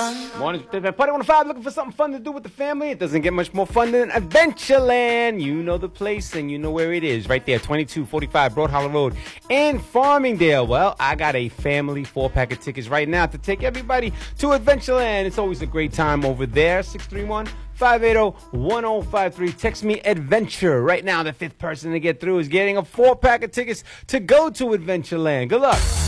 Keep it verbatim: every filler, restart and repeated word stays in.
Morning, Party one oh five, looking for something fun to do with the family. It doesn't get much more fun than Adventureland. You know the place and you know where it is. Right there, twenty-two forty-five Broad Hollow Road in Farmingdale. Well, I got a family four-pack of tickets right now to take everybody to Adventureland. It's always a great time over there. six three one, five eight zero, one zero five three. Text me adventure. Right now, the fifth person to get through is getting a four-pack of tickets to go to Adventureland. Good luck.